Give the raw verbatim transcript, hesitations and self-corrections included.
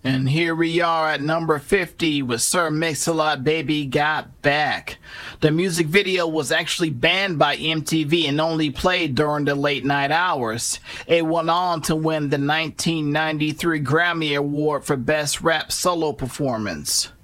And here we are at number fifty with Sir Mix-a-Lot, Baby Got Back. The music video was actually banned by M T V and only played during the late night hours. It went on to win the nineteen ninety-three Grammy Award for Best Rap Solo Performance.